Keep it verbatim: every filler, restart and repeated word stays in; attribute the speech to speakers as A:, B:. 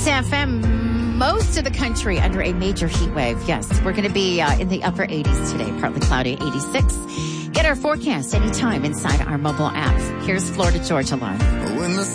A: Kiss F M, most of the country under a major heat wave. Yes, we're going to be uh, in the upper eighties today, partly cloudy, eighty-six. Get our forecast anytime inside our mobile app. Here's Florida Georgia Line.
B: When the